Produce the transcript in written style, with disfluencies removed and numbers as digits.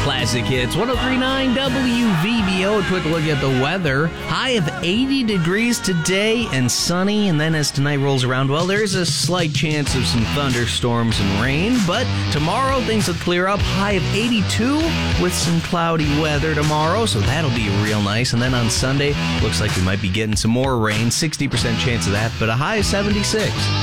Classic Hits, 103.9 WVBO. A quick look at the weather. High of 80 degrees today and sunny. And then as tonight rolls around, well, there is a slight chance of some thunderstorms and rain. But tomorrow, things will clear up. High of 82 with some cloudy weather tomorrow. So that'll be real nice. And then on Sunday, looks like we might be getting some more rain. 60% chance of that, but a high of 76.